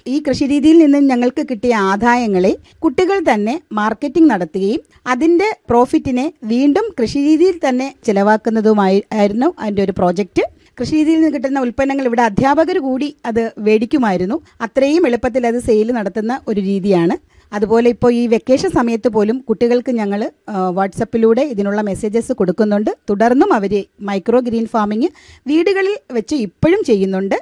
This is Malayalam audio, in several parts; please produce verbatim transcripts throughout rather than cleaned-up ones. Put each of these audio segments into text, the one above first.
ഈ കൃഷിരീതിയിൽ നിന്ന് ഞങ്ങൾക്ക് കിട്ടിയ ആദായങ്ങളെ കുട്ടികൾ തന്നെ മാർക്കറ്റിംഗ് നടത്തുകയും അതിന്റെ പ്രോഫിറ്റിനെ വീണ്ടും കൃഷിരീതിയിൽ തന്നെ ചിലവാക്കുന്നതുമായി ആയിരുന്നു അതിന്റെ ഒരു പ്രോജക്റ്റ്. കൃഷിരീതിയിൽ നിന്ന് കിട്ടുന്ന ഉൽപ്പന്നങ്ങൾ ഇവിടെ അധ്യാപകർ കൂടി അത് മേടിക്കുമായിരുന്നു. അത്രയും എളുപ്പത്തിൽ അത് സെയിൽ നടത്തുന്ന ഒരു രീതിയാണ്. അതുപോലെ ഇപ്പോൾ ഈ വെക്കേഷൻ സമയത്ത് പോലും കുട്ടികൾക്ക് ഞങ്ങൾ വാട്സപ്പിലൂടെ ഇതിനുള്ള മെസ്സേജസ് കൊടുക്കുന്നുണ്ട്. തുടർന്നും അവർ മൈക്രോ ഗ്രീൻ ഫാമിംഗ് വീടുകളിൽ വെച്ച് ഇപ്പോഴും ചെയ്യുന്നുണ്ട്.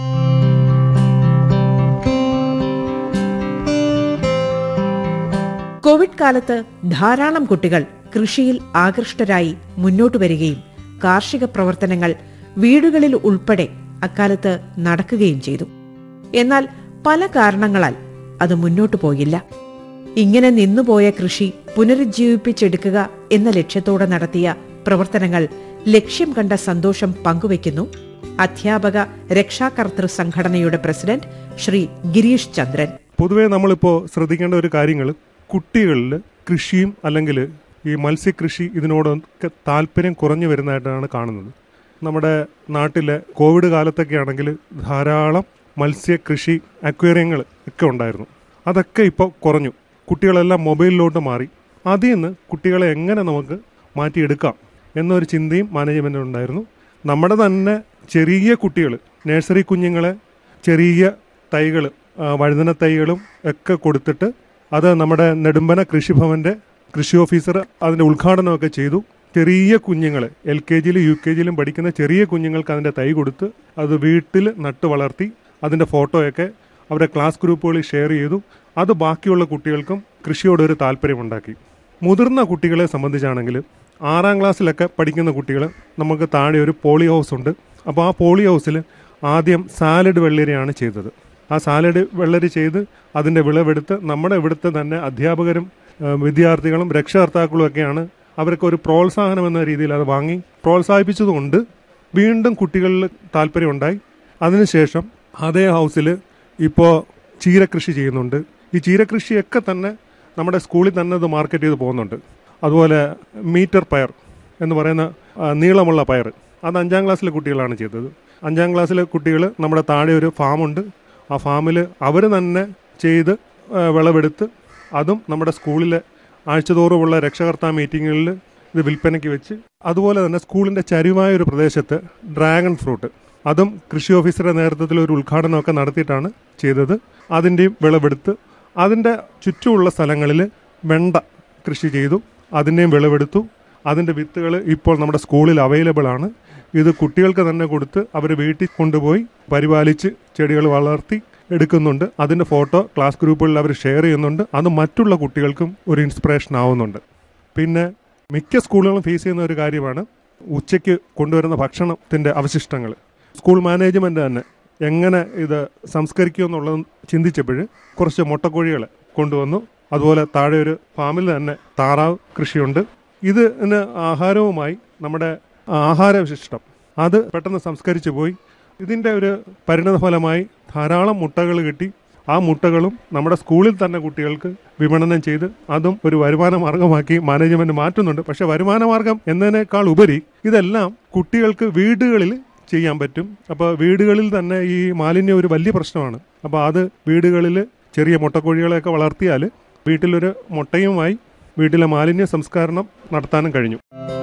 കോവിഡ് കാലത്ത് ധാരാളം കുട്ടികൾ കൃഷിയിൽ ആകൃഷ്ടരായി മുന്നോട്ടു വരികയും കാർഷിക പ്രവർത്തനങ്ങൾ വീടുകളിൽ ഉൾപ്പെടെ അക്കാലത്ത് നടക്കുകയും ചെയ്തു. എന്നാൽ പല കാരണങ്ങളാൽ അത് മുന്നോട്ടു പോയില്ല. ഇങ്ങനെ നിന്നുപോയ കൃഷി പുനരുജ്ജീവിപ്പിച്ചെടുക്കുക എന്ന ലക്ഷ്യത്തോടെ നടത്തിയ പ്രവർത്തനങ്ങൾ ലക്ഷ്യം കണ്ട സന്തോഷം പങ്കുവയ്ക്കുന്നു അധ്യാപക രക്ഷാകർതൃ സംഘടനയുടെ പ്രസിഡന്റ് ശ്രീ ഗിരീഷ് ചന്ദ്രൻ. പൊതുവെ നമ്മളിപ്പോൾ ശ്രദ്ധിക്കേണ്ട ഒരു കാര്യങ്ങൾ, കുട്ടികളിൽ കൃഷിയും അല്ലെങ്കിൽ ഈ മത്സ്യകൃഷി ഇതിനോടൊക്കെ താല്പര്യം കുറഞ്ഞു വരുന്നതായിട്ടാണ് കാണുന്നത്. നമ്മുടെ നാട്ടിലെ കോവിഡ് കാലത്തൊക്കെ ആണെങ്കിൽ ധാരാളം മത്സ്യകൃഷി അക്വേറിയങ്ങൾ ഒക്കെ ഉണ്ടായിരുന്നു. അതൊക്കെ ഇപ്പോൾ കുറഞ്ഞു. കുട്ടികളെല്ലാം മൊബൈലിലോട്ട് മാറി. അതിൽ നിന്ന് കുട്ടികളെ എങ്ങനെ നമുക്ക് മാറ്റിയെടുക്കാം എന്നൊരു ചിന്തയും മാനേജ്മെൻറ്റിനുണ്ടായിരുന്നു. നമ്മുടെ തന്നെ ചെറിയ കുട്ടികൾ, നഴ്സറി കുഞ്ഞുങ്ങളെ ചെറിയ തൈകൾ, വഴുതന തൈകളും ഒക്കെ കൊടുത്തിട്ട് അത് നമ്മുടെ നെടുമ്പന കൃഷിഭവൻ്റെ കൃഷി ഓഫീസർ അതിൻ്റെ ഉദ്ഘാടനമൊക്കെ ചെയ്തു. ചെറിയ കുഞ്ഞുങ്ങൾ, എൽ കെ ജിയിലും യു കെ ജിയിലും പഠിക്കുന്ന ചെറിയ കുഞ്ഞുങ്ങൾക്ക് അതിൻ്റെ തൈ കൊടുത്ത് അത് വീട്ടിൽ നട്ട് വളർത്തി അതിൻ്റെ ഫോട്ടോയൊക്കെ അവരുടെ ക്ലാസ് ഗ്രൂപ്പുകളിൽ ഷെയർ ചെയ്തു. അത് ബാക്കിയുള്ള കുട്ടികൾക്കും കൃഷിയോടൊരു താല്പര്യമുണ്ടാക്കി. മുതിർന്ന കുട്ടികളെ സംബന്ധിച്ചാണെങ്കിൽ ആറാം ക്ലാസ്സിലൊക്കെ പഠിക്കുന്ന കുട്ടികൾ, നമുക്ക് താഴെ ഒരു പോളി ഹൗസ് ഉണ്ട്. അപ്പോൾ ആ പോളി ഹൗസിൽ ആദ്യം സാലഡ് വെള്ളരിയാണ് ചെയ്തത്. ആ സാലഡ് വെള്ളരി ചെയ്ത് അതിൻ്റെ വിളവെടുത്ത് നമ്മുടെ ഇവിടുത്തെ തന്നെ അധ്യാപകരും വിദ്യാർത്ഥികളും രക്ഷകർത്താക്കളും ഒക്കെയാണ് അവർക്ക് ഒരു പ്രോത്സാഹനം എന്ന രീതിയിൽ അത് വാങ്ങി പ്രോത്സാഹിപ്പിച്ചതുകൊണ്ട് വീണ്ടും കുട്ടികളിൽ താല്പര്യമുണ്ടായി. അതിനുശേഷം അതേ ഹൗസിൽ ഇപ്പോൾ ചീരകൃഷി ചെയ്യുന്നുണ്ട്. ഈ ചീരകൃഷിയൊക്കെ തന്നെ നമ്മുടെ സ്കൂളിൽ തന്നെ അത് മാർക്കറ്റ് ചെയ്ത് പോകുന്നുണ്ട്. അതുപോലെ മീറ്റർ പയർ എന്ന് പറയുന്ന നീളമുള്ള പയർ, അത് അഞ്ചാം ക്ലാസ്സിലെ കുട്ടികളാണ് ചെയ്തത്. അഞ്ചാം ക്ലാസ്സിലെ കുട്ടികൾ നമ്മുടെ താഴെ ഒരു ഫാമുണ്ട്. ആ ഫാമിൽ അവർ തന്നെ ചെയ്ത് വിളവെടുത്ത് അതും നമ്മുടെ സ്കൂളിലെ ആഴ്ചതോറുമുള്ള രക്ഷകർത്താ മീറ്റിങ്ങുകളിൽ ഇത് വിൽപ്പനയ്ക്ക് വെച്ച്, അതുപോലെ തന്നെ സ്കൂളിൻ്റെ ചരിവായ ഒരു പ്രദേശത്ത് ഡ്രാഗൺ ഫ്രൂട്ട്, അതും കൃഷി ഓഫീസറുടെ നേതൃത്വത്തിൽ ഒരു ഉദ്ഘാടനമൊക്കെ നടത്തിയിട്ടാണ് ചെയ്തത്. അതിൻ്റെയും വിളവെടുത്ത് അതിൻ്റെ ചുറ്റുമുള്ള സ്ഥലങ്ങളിൽ വെണ്ട കൃഷി ചെയ്തു, അതിൻ്റെയും വിളവെടുത്തു. അതിൻ്റെ വിത്തുകൾ ഇപ്പോൾ നമ്മുടെ സ്കൂളിൽ അവൈലബിൾ ആണ്. ഇത് കുട്ടികൾക്ക് തന്നെ കൊടുത്ത് അവർ വീട്ടിൽ കൊണ്ടുപോയി പരിപാലിച്ച് ചെടികൾ വളർത്തി എടുക്കുന്നുണ്ട്. അതിൻ്റെ ഫോട്ടോ ക്ലാസ് ഗ്രൂപ്പുകളിൽ അവർ ഷെയർ ചെയ്യുന്നുണ്ട്. അത് മറ്റുള്ള കുട്ടികൾക്കും ഒരു ഇൻസ്പിറേഷൻ ആവുന്നുണ്ട്. പിന്നെ മിക്ക സ്കൂളുകളും ഫേസ് ചെയ്യുന്ന ഒരു കാര്യമാണ് ഉച്ചയ്ക്ക് കൊണ്ടുവരുന്ന ഭക്ഷണത്തിൻ്റെ അവശിഷ്ടങ്ങൾ. സ്കൂൾ മാനേജ്മെൻറ്റ് തന്നെ എങ്ങനെ ഇത് സംസ്കരിക്കുമെന്നുള്ളത് ചിന്തിച്ചപ്പോൾ കുറച്ച് മുട്ടക്കോഴികളെ കൊണ്ടുവന്നു. അതുപോലെ താഴെ ഒരു ഫാമിൽ തന്നെ താറാവ് കൃഷിയുണ്ട്. ഇതിന് ആഹാരവുമായി നമ്മുടെ ആഹാരവിശിഷ്ടം അത് പെട്ടെന്ന് സംസ്കരിച്ചു പോയി. ഇതിൻ്റെ ഒരു പരിണതഫലമായി ധാരാളം മുട്ടകൾ കിട്ടി. ആ മുട്ടകളും നമ്മുടെ സ്കൂളിൽ തന്നെ കുട്ടികൾക്ക് വിപണനം ചെയ്ത് അതും ഒരു വരുമാന മാർഗമാക്കി മാനേജ്മെൻറ്റ് മാറ്റുന്നുണ്ട്. പക്ഷേ വരുമാന മാർഗം എന്നതിനേക്കാൾ ഉപരി ഇതെല്ലാം കുട്ടികൾക്ക് വീടുകളിൽ ചെയ്യാൻ പറ്റും. അപ്പോൾ വീടുകളിൽ തന്നെ ഈ മാലിന്യം ഒരു വലിയ പ്രശ്നമാണ്. അപ്പോൾ അത് വീടുകളിൽ ചെറിയ മുട്ടക്കോഴികളെയൊക്കെ വളർത്തിയാൽ വീട്ടിലൊരു മുട്ടയുമായി വീട്ടിലെ മാലിന്യ സംസ്കരണം നടത്താനും കഴിഞ്ഞു.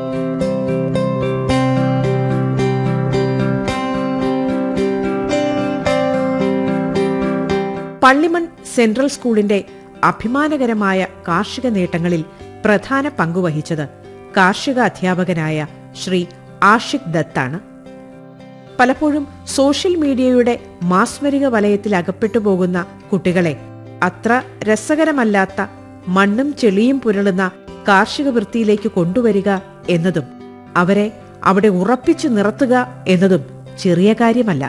പള്ളിമൺ സെൻട്രൽ സ്കൂളിന്റെ അഭിമാനകരമായ കാർഷിക നേട്ടങ്ങളിൽ പ്രധാന പങ്കുവഹിച്ചത് കാർഷിക അധ്യാപകനായ ശ്രീ ആഷിഖ് ദത്താണ്. പലപ്പോഴും സോഷ്യൽ മീഡിയയുടെ മാസ്മരിക വലയത്തിൽ അകപ്പെട്ടു പോകുന്ന കുട്ടികളെ അത്ര രസകരമല്ലാത്ത മണ്ണും ചെളിയും പുരളുന്ന കാർഷിക വൃത്തിയിലേക്ക് കൊണ്ടുവരിക എന്നതും അവരെ അവിടെ ഉറപ്പിച്ചു നിർത്തുക എന്നതും ചെറിയ കാര്യമല്ല.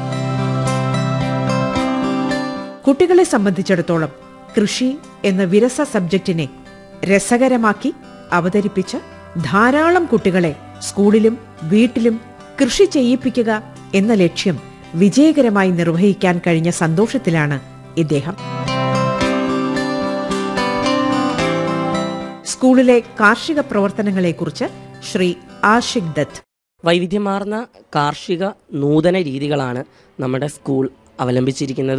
കുട്ടികളെ സംബന്ധിച്ചിടത്തോളം കൃഷി എന്ന വിരസ സബ്ജക്റ്റിനെ രസകരമാക്കി അവതരിപ്പിച്ച് ധാരാളം കുട്ടികളെ സ്കൂളിലും വീട്ടിലും കൃഷി ചെയ്യിപ്പിക്കുക എന്ന ലക്ഷ്യം വിജയകരമായി നിർവഹിക്കാൻ കഴിഞ്ഞ സന്തോഷത്തിലാണ് ഇദ്ദേഹം. സ്കൂളിലെ കാർഷിക പ്രവർത്തനങ്ങളെക്കുറിച്ച് ശ്രീ ആഷിഖ് ദത്ത്. വൈവിധ്യമാർന്ന കാർഷിക നൂതന രീതികളാണ് നമ്മുടെ സ്കൂൾ അവലംബിച്ചിരിക്കുന്നത്.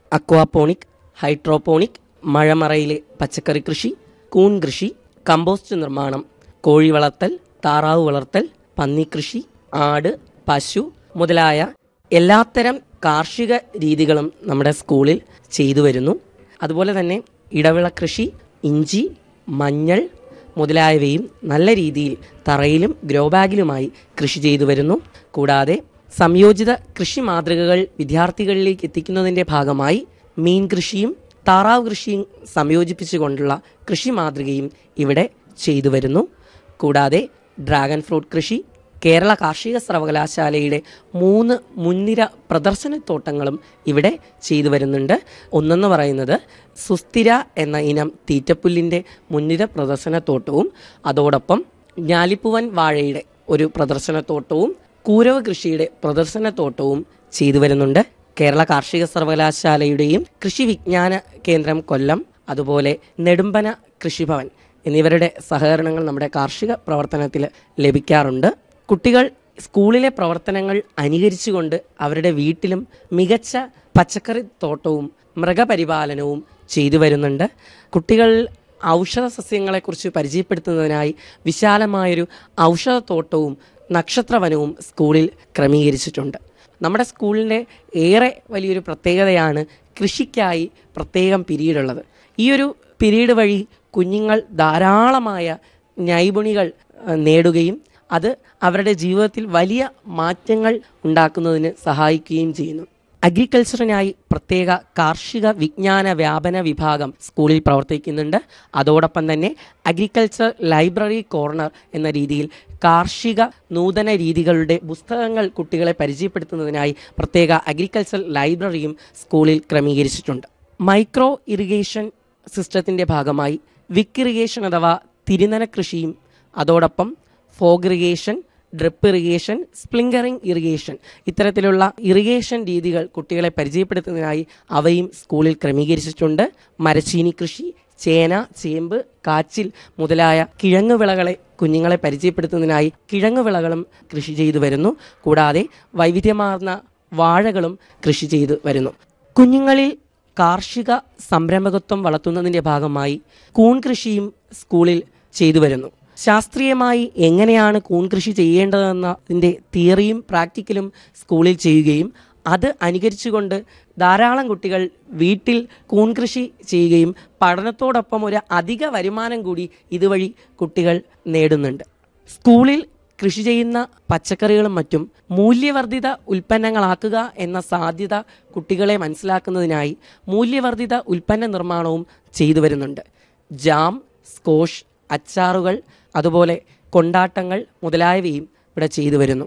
അക്വാപോണിക്, ഹൈഡ്രോപോണിക്, മഴമറയിലെ പച്ചക്കറി കൃഷി, കൂൺ കൃഷി, കമ്പോസ്റ്റ് നിർമ്മാണം, കോഴി വളർത്തൽ, താറാവ് വളർത്തൽ, പന്നിക്കൃഷി, ആട്, പശു മുതലായ എല്ലാത്തരം കാർഷിക രീതികളും നമ്മുടെ സ്കൂളിൽ ചെയ്തു വരുന്നു. അതുപോലെ തന്നെ ഇടവിള കൃഷി, ഇഞ്ചി, മഞ്ഞൾ മുതലായവയും നല്ല രീതിയിൽ തറയിലും ഗ്രോ ബാഗിലുമായി കൃഷി ചെയ്തു വരുന്നു. കൂടാതെ സംയോജിത കൃഷി മാതൃകകൾ വിദ്യാർത്ഥികളിലേക്ക് എത്തിക്കുന്നതിൻ്റെ ഭാഗമായി മീൻ കൃഷിയും താറാവ് കൃഷിയും സംയോജിപ്പിച്ചുകൊണ്ടുള്ള കൃഷി മാതൃകയും ഇവിടെ ചെയ്തു വരുന്നു. കൂടാതെ ഡ്രാഗൺ ഫ്രൂട്ട് കൃഷി, കേരള കാർഷിക സർവകലാശാലയുടെ മൂന്ന് മുൻനിര പ്രദർശനത്തോട്ടങ്ങളും ഇവിടെ ചെയ്തു വരുന്നുണ്ട്. ഒന്നെന്ന് പറയുന്നത് സുസ്ഥിര എന്ന ഇനം തീറ്റപ്പുല്ലിൻ്റെ മുൻനിര പ്രദർശനത്തോട്ടവും അതോടൊപ്പം ഞാലിപ്പൂവൻ വാഴയുടെ ഒരു പ്രദർശനത്തോട്ടവും കൂരവ് കൃഷിയുടെ പ്രദർശനത്തോട്ടവും ചെയ്തു വരുന്നുണ്ട്. കേരള കാർഷിക സർവകലാശാലയുടെയും കൃഷി വിജ്ഞാന കേന്ദ്രം കൊല്ലം, അതുപോലെ നെടുമ്പന കൃഷിഭവൻ എന്നിവരുടെ സഹകരണങ്ങൾ നമ്മുടെ കാർഷിക പ്രവർത്തനത്തിൽ ലഭിക്കാറുണ്ട്. കുട്ടികൾ സ്കൂളിലെ പ്രവർത്തനങ്ങൾ അനുകരിച്ചുകൊണ്ട് അവരുടെ വീട്ടിലും മികച്ച പച്ചക്കറി തോട്ടവും മൃഗപരിപാലനവും ചെയ്തു വരുന്നുണ്ട്. കുട്ടികൾ ഔഷധ സസ്യങ്ങളെക്കുറിച്ച് പരിചയപ്പെടുത്തുന്നതിനായി വിശാലമായൊരു ഔഷധത്തോട്ടവും നക്ഷത്രവനവും സ്കൂളിൽ ക്രമീകരിച്ചിട്ടുണ്ട്. നമ്മുടെ സ്കൂളിൻ്റെ ഏറെ വലിയൊരു പ്രത്യേകതയാണ് കൃഷിക്കായി പ്രത്യേകം പിരീഡുള്ളത്. ഈ ഒരു പിരീഡ് വഴി കുഞ്ഞുങ്ങൾ ധാരാളമായ നൈപുണികൾ നേടുകയും അത് അവരുടെ ജീവിതത്തിൽ വലിയ മാറ്റങ്ങൾ ഉണ്ടാക്കുന്നതിന് സഹായിക്കുകയും ചെയ്യുന്നു. അഗ്രികൾച്ചറിനായി പ്രത്യേക കാർഷിക വിജ്ഞാന വ്യാപന വിഭാഗം സ്കൂളിൽ പ്രവർത്തിക്കുന്നുണ്ട്. അതോടൊപ്പം തന്നെ അഗ്രികൾച്ചർ ലൈബ്രറി കോർണർ എന്ന രീതിയിൽ കാർഷിക നൂതന രീതികളുടെ പുസ്തകങ്ങൾ കുട്ടികളെ പരിചയപ്പെടുത്തുന്നതിനായി പ്രത്യേക അഗ്രികൾച്ചർ ലൈബ്രറിയും സ്കൂളിൽ ക്രമീകരിച്ചിട്ടുണ്ട്. മൈക്രോ ഇറിഗേഷൻ സിസ്റ്റത്തിൻ്റെ ഭാഗമായി വിക്ക് ഇറിഗേഷൻ അഥവാ തിരുനന കൃഷിയും അതോടൊപ്പം fog irrigation, drip irrigation, സ്പ്ലിങ്കറിംഗ് irrigation ഇത്തരത്തിലുള്ള ഇറിഗേഷൻ രീതികൾ കുട്ടികളെ പരിചയപ്പെടുത്തുന്നതിനായി അവയും സ്കൂളിൽ ക്രമീകരിച്ചിട്ടുണ്ട്. മരച്ചീനി കൃഷി, ചേന, ചേമ്പ്, കാച്ചിൽ മുതലായ കിഴങ്ങു വിളകളെ കുഞ്ഞുങ്ങളെ പരിചയപ്പെടുത്തുന്നതിനായി കിഴങ്ങു വിളകളും കൃഷി ചെയ്തു വരുന്നു. കൂടാതെ വൈവിധ്യമാർന്ന വാഴകളും കൃഷി ചെയ്തു വരുന്നു. കുഞ്ഞുങ്ങളിൽ കാർഷിക സംരംഭകത്വം വളർത്തുന്നതിൻ്റെ ഭാഗമായി കൂൺ കൃഷിയും സ്കൂളിൽ ചെയ്തു വരുന്നു. ശാസ്ത്രീയമായി എങ്ങനെയാണ് കൂൺ കൃഷി ചെയ്യേണ്ടതെന്നതിൻ്റെ തിയറിയും പ്രാക്ടിക്കലും സ്കൂളിൽ ചെയ്യുകയും അത് അനുകരിച്ചുകൊണ്ട് ധാരാളം കുട്ടികൾ വീട്ടിൽ കൂൺ കൃഷി ചെയ്യുകയും പഠനത്തോടൊപ്പം ഒരു അധിക വരുമാനം കൂടി ഇതുവഴി കുട്ടികൾ നേടുന്നുണ്ട്. സ്കൂളിൽ കൃഷി ചെയ്യുന്ന പച്ചക്കറികളും മറ്റും മൂല്യവർദ്ധിത ഉൽപ്പന്നങ്ങളാക്കുക എന്ന സാധ്യത കുട്ടികളെ മനസ്സിലാക്കുന്നതിനായി മൂല്യവർദ്ധിത ഉൽപ്പന്ന നിർമ്മാണവും ചെയ്തു വരുന്നുണ്ട്. ജാം, സ്കോഷ്, അച്ചാറുകൾ, അതുപോലെ കൊണ്ടാട്ടങ്ങൾ മുതലായവയും ഇവിടെ ചെയ്തു വരുന്നു.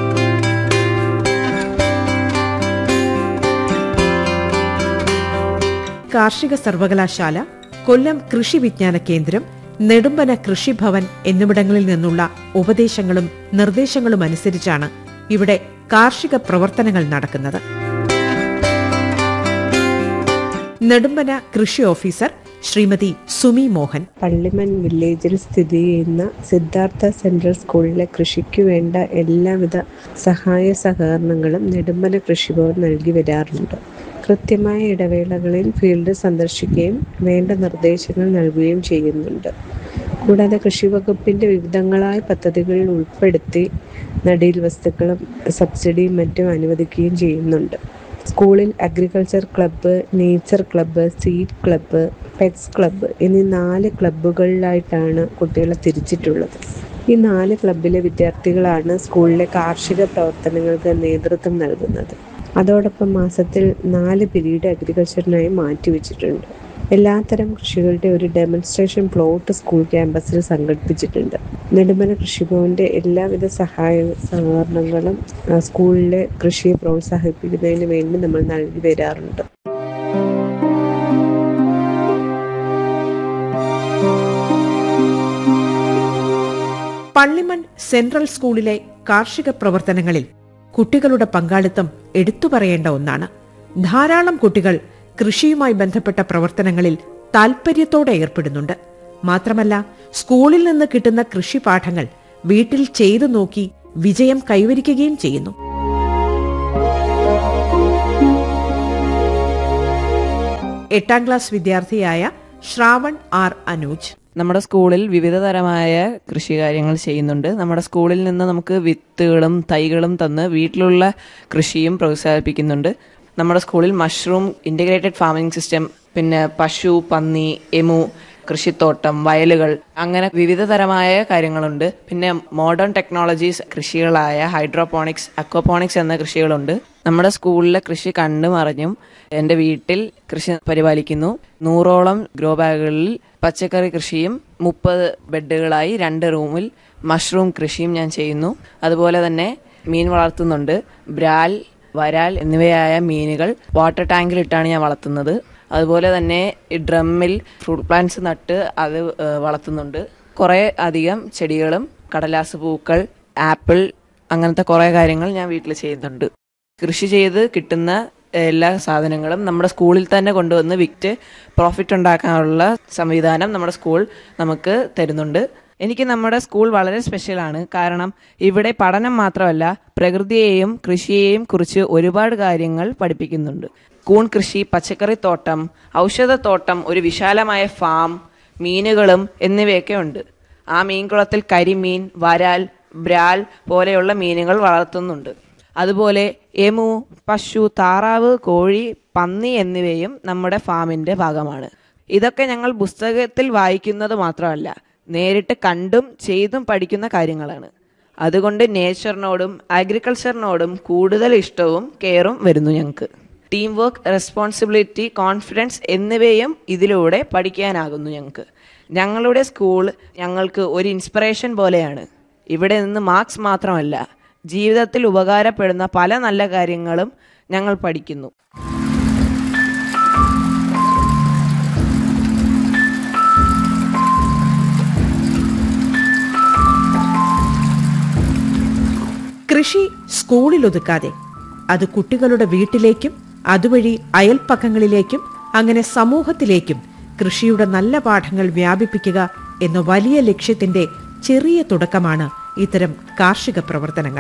കാർഷിക സർവകലാശാല, കൊല്ലം കൃഷി വിജ്ഞാന കേന്ദ്രം, നെടുമ്പന കൃഷിഭവൻ എന്നിവിടങ്ങളിൽ നിന്നുള്ള ഉപദേശങ്ങളും നിർദ്ദേശങ്ങളും അനുസരിച്ചാണ് ഇവിടെ കാർഷിക പ്രവർത്തനങ്ങൾ നടക്കുന്നത്. നെടുമ്പന കൃഷി ഓഫീസർ ശ്രീമതി സുമി മോഹൻ. പള്ളിമൺ വില്ലേജിൽ സ്ഥിതി ചെയ്യുന്ന സിദ്ധാർത്ഥ സെൻട്രൽ സ്കൂളിലെ കൃഷിക്ക് വേണ്ട എല്ലാവിധ സഹായ സഹകരണങ്ങളും നെടുമ്പന കൃഷിഭവൻ നൽകി വരാറുണ്ട്. കൃത്യമായ ഇടവേളകളിൽ ഫീൽഡ് സന്ദർശിക്കുകയും വേണ്ട നിർദ്ദേശങ്ങൾ നൽകുകയും ചെയ്യുന്നുണ്ട്. കൂടാതെ കൃഷി വകുപ്പിൻ്റെ വിവിധങ്ങളായ പദ്ധതികളിൽ ഉൾപ്പെടുത്തി നടീൽ വസ്തുക്കളും സബ്സിഡിയും മറ്റും അനുവദിക്കുകയും ചെയ്യുന്നുണ്ട്. സ്കൂളിൽ agriculture club, nature club, seed club, pets club എന്നീ നാല് ക്ലബ്ബുകളിലായിട്ടാണ് കുട്ടികളെ തിരിച്ചിട്ടുള്ളത്. ഈ നാല് ക്ലബ്ബിലെ വിദ്യാർത്ഥികളാണ് സ്കൂളിലെ കാർഷിക പ്രവർത്തനങ്ങൾക്ക് നേതൃത്വം നൽകുന്നത്. അതോടൊപ്പം മാസത്തിൽ നാല് പിരീഡ് അഗ്രികൾച്ചറിനായി മാറ്റിവെച്ചിട്ടുണ്ട്. എല്ലാത്തരം കൃഷികളുടെ ഒരു ഡെമോൺസ്ട്രേഷൻ പ്ലോട്ട് സ്കൂൾ ക്യാമ്പസിൽ സംഘടിപ്പിച്ചിട്ടുണ്ട്. നെടുമ്പന കൃഷിഭവന്റെ എല്ലാവിധ സഹായ സഹകരണങ്ങളും സ്കൂളിലെ കൃഷിയെ പ്രോത്സാഹിപ്പിക്കുന്നതിന് വേണ്ടി നമ്മൾ നൽകി വരാറുണ്ട്. പള്ളിമൺ സെൻട്രൽ സ്കൂളിലെ കാർഷിക പ്രവർത്തനങ്ങളിൽ കുട്ടികളുടെ പങ്കാളിത്തം എടുത്തു പറയേണ്ട ഒന്നാണ്. ധാരാളം കുട്ടികൾ കൃഷിയുമായി ബന്ധപ്പെട്ട പ്രവർത്തനങ്ങളിൽ താൽപര്യത്തോടെ ഏർപ്പെടുന്നുണ്ട്. മാത്രമല്ല, സ്കൂളിൽ നിന്ന് കിട്ടുന്ന കൃഷി പാഠങ്ങൾ വീട്ടിൽ ചെയ്തു നോക്കി വിജയം കൈവരിക്കുകയും ചെയ്യുന്നു. എട്ടാം ക്ലാസ് വിദ്യാർത്ഥിയായ ശ്രാവൺ ആർ അനൂജ്. നമ്മുടെ സ്കൂളിൽ വിവിധ തരമായ കൃഷി കാര്യങ്ങൾ ചെയ്യുന്നുണ്ട്. നമ്മുടെ സ്കൂളിൽ നിന്ന് നമുക്ക് വിത്തുകളും തൈകളും തന്ന് വീട്ടിലുള്ള കൃഷിയും പ്രോത്സാഹിപ്പിക്കുന്നുണ്ട്. നമ്മുടെ സ്കൂളിൽ മഷ്റൂം ഇൻ്റഗ്രേറ്റഡ് ഫാമിംഗ് സിസ്റ്റം, പിന്നെ പശു, പന്നി, എമു, കൃഷിത്തോട്ടം, വയലുകൾ, അങ്ങനെ വിവിധ തരമായ കാര്യങ്ങളുണ്ട്. പിന്നെ മോഡേൺ ടെക്നോളജീസ് കൃഷികളായ ഹൈഡ്രോപോണിക്സ്, അക്വപോണിക്സ് എന്ന കൃഷികളുണ്ട്. നമ്മുടെ സ്കൂളിലെ കൃഷി കണ്ടും അറിഞ്ഞും എൻ്റെ വീട്ടിൽ കൃഷി പരിപാലിക്കുന്നു. നൂറോളം ഗ്രോ ബാഗുകളിൽ പച്ചക്കറി കൃഷിയും മുപ്പത് ബെഡുകളായി രണ്ട് റൂമിൽ മഷ്റൂം കൃഷിയും ഞാൻ ചെയ്യുന്നു. അതുപോലെ തന്നെ മീൻ വളർത്തുന്നുണ്ട്. ബ്രാൽ, വരാൽ എന്നിവയായ മീനുകൾ വാട്ടർ ടാങ്കിലിട്ടാണ് ഞാൻ വളർത്തുന്നത്. അതുപോലെ തന്നെ ഡ്രമ്മിൽ ഫ്രൂട്ട് പ്ലാന്റ്സ് നട്ട് അത് വളർത്തുന്നുണ്ട്. കുറേ അധികം ചെടികളും കടലാസ് പൂക്കൾ, ആപ്പിൾ, അങ്ങനത്തെ കുറേ കാര്യങ്ങൾ ഞാൻ വീട്ടിൽ ചെയ്യുന്നുണ്ട്. കൃഷി ചെയ്ത് കിട്ടുന്ന എല്ലാ സാധനങ്ങളും നമ്മുടെ സ്കൂളിൽ തന്നെ കൊണ്ടുവന്ന് വിറ്റ് പ്രോഫിറ്റ് ഉണ്ടാക്കാനുള്ള സംവിധാനം നമ്മുടെ സ്കൂൾ നമുക്ക് തരുന്നുണ്ട്. എനിക്ക് നമ്മുടെ സ്കൂൾ വളരെ സ്പെഷ്യലാണ്. കാരണം ഇവിടെ പഠനം മാത്രമല്ല, പ്രകൃതിയെയും കൃഷിയെയും കുറിച്ച് ഒരുപാട് കാര്യങ്ങൾ പഠിപ്പിക്കുന്നുണ്ട്. കൂൺ കൃഷി, പച്ചക്കറിത്തോട്ടം, ഔഷധത്തോട്ടം, ഒരു വിശാലമായ ഫാം, മീനുകളും എന്നിവയൊക്കെ ഉണ്ട്. ആ മീൻകുളത്തിൽ കരിമീൻ, വരാൽ, ബ്രാൽ പോലെയുള്ള മീനുകൾ വളർത്തുന്നുണ്ട്. അതുപോലെ എമു, പശു, താറാവ്, കോഴി, പന്നി എന്നിവയും നമ്മുടെ ഫാമിൻ്റെ ഭാഗമാണ്. ഇതൊക്കെ ഞങ്ങൾ പുസ്തകത്തിൽ വായിക്കുന്നത് മാത്രമല്ല, നേരിട്ട് കണ്ടും ചെയ്തും പഠിക്കുന്ന കാര്യങ്ങളാണ്. അതുകൊണ്ട് നേച്ചറിനോടും അഗ്രികൾച്ചറിനോടും കൂടുതൽ ഇഷ്ടവും കെയറും വരുന്നു ഞങ്ങൾക്ക്. ടീം വർക്ക്, റെസ്പോൺസിബിലിറ്റി, കോൺഫിഡൻസ് എന്നിവയും ഇതിലൂടെ പഠിക്കാനാകുന്നു ഞങ്ങൾക്ക്. ഞങ്ങളുടെ സ്കൂൾ ഞങ്ങൾക്ക് ഒരു ഇൻസ്പിറേഷൻ പോലെയാണ്. ഇവിടെ നിന്ന് മാർക്സ് മാത്രമല്ല, ജീവിതത്തിൽ ഉപകാരപ്പെടുന്ന പല നല്ല കാര്യങ്ങളും ഞങ്ങൾ പഠിക്കുന്നു. കൃഷി സ്കൂളിൽ ഒതുക്കാതെ അത് കുട്ടികളുടെ വീട്ടിലേക്കും അതുവഴി അയൽപ്പക്കങ്ങളിലേക്കും അങ്ങനെ സമൂഹത്തിലേക്കും കൃഷിയുടെ നല്ല പാഠങ്ങൾ വ്യാപിപ്പിക്കുക എന്ന വലിയ ലക്ഷ്യത്തിന്റെ ചെറിയ തുടക്കമാണ് ഇത്തരം കാർഷിക പ്രവർത്തനങ്ങൾ.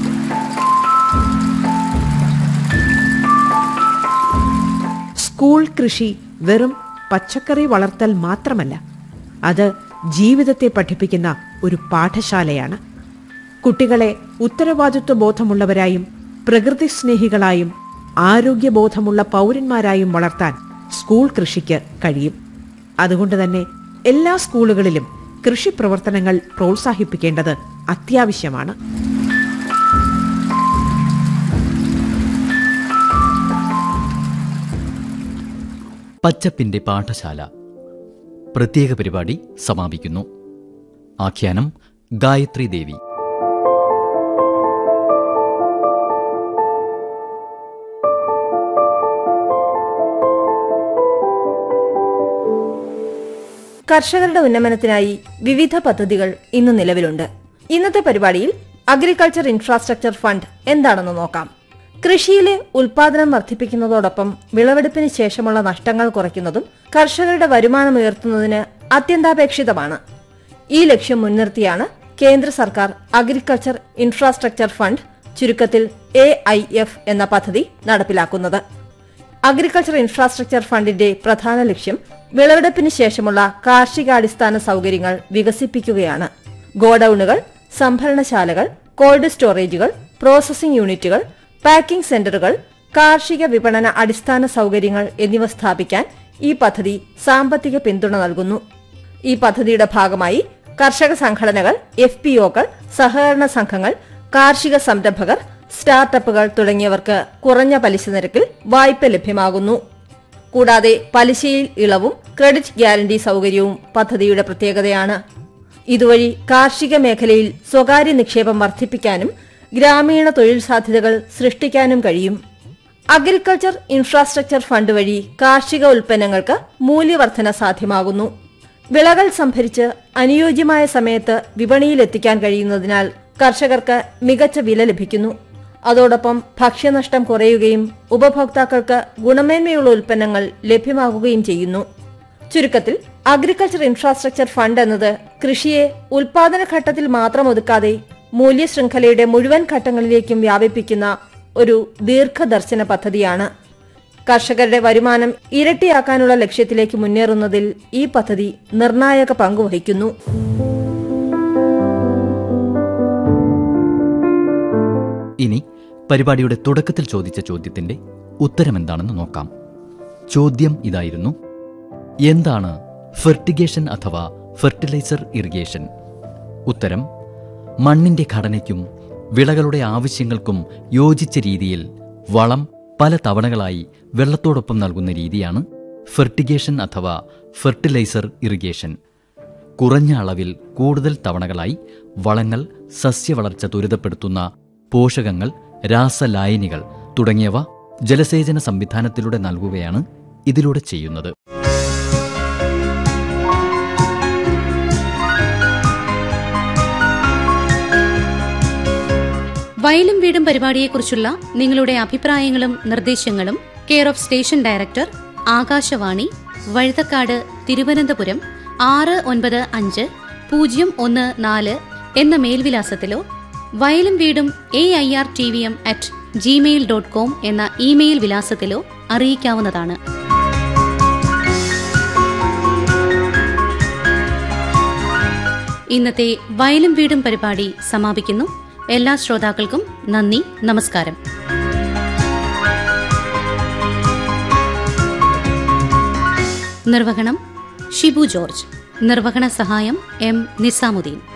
സ്കൂൾ കൃഷി വെറും പച്ചക്കറി വളർത്തൽ മാത്രമല്ല, അത് ജീവിതത്തെ പഠിപ്പിക്കുന്ന ഒരു പാഠശാലയാണ്. കുട്ടികളെ ഉത്തരവാദിത്വ ബോധമുള്ളവരായും പ്രകൃതി സ്നേഹികളായും ആരോഗ്യബോധമുള്ള പൗരന്മാരായും വളർത്താൻ സ്കൂൾ കൃഷിക്ക് കഴിയും. അതുകൊണ്ട് തന്നെ എല്ലാ സ്കൂളുകളിലും കൃഷി പ്രവർത്തനങ്ങൾ പ്രോത്സാഹിപ്പിക്കേണ്ടത് അത്യാവശ്യമാണ്. പച്ചപ്പിന്റെ പാഠശാല പ്രത്യേക പരിപാടി സമാപിക്കുന്നു. ആഖ്യാനം ഗായത്രി ദേവി. കർഷകരുടെ ഉന്നമനത്തിനായി വിവിധ പദ്ധതികൾ ഇന്ന് നിലവിലുണ്ട്. ഇന്നത്തെ പരിപാടിയിൽ അഗ്രികൾച്ചർ ഇൻഫ്രാസ്ട്രക്ചർ ഫണ്ട് എന്താണെന്ന് നോക്കാം. കൃഷിയിലെ ഉൽപാദനം വർദ്ധിപ്പിക്കുന്നതോടൊപ്പം വിളവെടുപ്പിന് ശേഷമുള്ള നഷ്ടങ്ങൾ കുറയ്ക്കുന്നതും കർഷകരുടെ വരുമാനം ഉയർത്തുന്നതിന് അത്യന്താപേക്ഷിതമാണ്. ഈ ലക്ഷ്യം മുൻനിർത്തിയാണ് കേന്ദ്ര സർക്കാർ അഗ്രികൾച്ചർ ഇൻഫ്രാസ്ട്രക്ചർ ഫണ്ട്, ചുരുക്കത്തിൽ എ ഐ എഫ് എന്ന പദ്ധതി നടപ്പിലാക്കുന്നത്. അഗ്രികൾച്ചർ ഇൻഫ്രാസ്ട്രക്ചർ ഫണ്ടിന്റെ പ്രധാന ലക്ഷ്യം വിളവെടുപ്പിന് ശേഷമുള്ള കാർഷികാടിസ്ഥാന സൗകര്യങ്ങൾ വികസിപ്പിക്കുകയാണ്. ഗോഡൌണുകൾ, സംഭരണശാലകൾ, കോൾഡ് സ്റ്റോറേജുകൾ, പ്രോസസിംഗ് യൂണിറ്റുകൾ, പാക്കിംഗ് സെന്ററുകൾ, കാർഷിക വിപണന അടിസ്ഥാന സൗകര്യങ്ങൾ എന്നിവ സ്ഥാപിക്കാൻ ഈ പദ്ധതി സാമ്പത്തിക പിന്തുണ നൽകുന്നു. ഈ പദ്ധതിയുടെ ഭാഗമായി കർഷക സംഘടനകൾ, എഫ് പി ഒകൾ, സഹകരണ സംഘങ്ങൾ, കാർഷിക സംരംഭകർ, സ്റ്റാർട്ടപ്പുകൾ തുടങ്ങിയവർക്ക് കുറഞ്ഞ പലിശ നിരക്കിൽ വായ്പ ലഭ്യമാകുന്നു. കൂടാതെ പലിശയിൽ ഇളവും ക്രെഡിറ്റ് ഗ്യാരണ്ടി സൗകര്യവും പദ്ധതിയുടെ പ്രത്യേകതയാണ്. ഇതുവഴി കാർഷിക മേഖലയിൽ സ്വകാര്യ നിക്ഷേപം വർദ്ധിപ്പിക്കാനും ഗ്രാമീണ തൊഴിൽ സാധ്യതകൾ സൃഷ്ടിക്കാനും കഴിയും. അഗ്രികൾച്ചർ ഇൻഫ്രാസ്ട്രക്ചർ ഫണ്ട് വഴി കാർഷിക ഉൽപ്പന്നങ്ങൾക്ക് മൂല്യവർധന സാധ്യമാകുന്നു. വിളകൾ സംഭരിച്ച് അനുയോജ്യമായ സമയത്ത് വിപണിയിലെത്തിക്കാൻ കഴിയുന്നതിനാൽ കർഷകർക്ക് മികച്ച വില ലഭിക്കുന്നു. അതോടൊപ്പം ഭക്ഷ്യനഷ്ടം കുറയുകയും ഉപഭോക്താക്കൾക്ക് ഗുണമേന്മയുള്ള ഉൽപ്പന്നങ്ങൾ ലഭ്യമാകുകയും ചെയ്യുന്നു. ചുരുക്കത്തിൽ അഗ്രികൾച്ചർ ഇൻഫ്രാസ്ട്രക്ചർ ഫണ്ട് എന്നത് കൃഷിയെ ഉൽപാദന ഘട്ടത്തിൽ മാത്രം ഒതുക്കാതെ മൂല്യശൃംഖലയുടെ മുഴുവൻ ഘട്ടങ്ങളിലേക്കും വ്യാപിപ്പിക്കുന്ന ഒരു ദീർഘദർശന പദ്ധതിയാണ്. കർഷകരുടെ വരുമാനം ഇരട്ടിയാക്കാനുള്ള ലക്ഷ്യത്തിലേക്ക് മുന്നേറുന്നതിൽ ഈ പദ്ധതി നിർണായക പങ്കുവഹിക്കുന്നു. ഇനി പരിപാടിയുടെ തുടക്കത്തിൽ ചോദിച്ച ചോദ്യത്തിന്റെ ഉത്തരമെന്താണെന്ന് നോക്കാം. ചോദ്യം ഇതായിരുന്നു: എന്താണ് ഫെർട്ടിഗേഷൻ അഥവാ ഫെർട്ടിലൈസർ ഇറിഗേഷൻ? ഉത്തരം: മണ്ണിന്റെ ഘടനയ്ക്കും വിളകളുടെ ആവശ്യങ്ങൾക്കും യോജിച്ച രീതിയിൽ വളം പല തവണകളായി വെള്ളത്തോടൊപ്പം നൽകുന്ന രീതിയാണ് ഫെർട്ടിഗേഷൻ അഥവാ ഫെർട്ടിലൈസർ ഇറിഗേഷൻ. കുറഞ്ഞ അളവിൽ കൂടുതൽ തവണകളായി വളങ്ങൾ സസ്യവളർച്ച ത്വരിതപ്പെടുത്തുന്ന പോഷകങ്ങൾ, രാസലായനികൾ തുടങ്ങിയവ ജലസേചന സംവിധാനത്തിലൂടെ നൽകുകയാണ് ഇതിലൂടെ ചെയ്യുന്നത്. വയലും വീടും പരിപാടിയെക്കുറിച്ചുള്ള നിങ്ങളുടെ അഭിപ്രായങ്ങളും നിർദ്ദേശങ്ങളും care of station director, Akashvani, Vazhuthacaud, Thiruvananthapuram ആറ് ഒൻപത് അഞ്ച് പൂജ്യം ഒന്ന് നാല് എന്ന മേൽവിലാസത്തിലോ വയലും വീടും A I R T V M at Gmail dot com എന്ന ഇമെയിൽ വിലാസത്തിലോ അറിയിക്കാവുന്നതാണ്. ഇന്നത്തെ വയലും വീടും പരിപാടി സമാപിക്കുന്നു. എല്ലാ ശ്രോതാക്കൾക്കും നന്ദി, നമസ്കാരം. നിർവഹണം ഷിബു ജോർജ്. നിർവഹണ സഹായം എം നിസാമുദ്ദീൻ.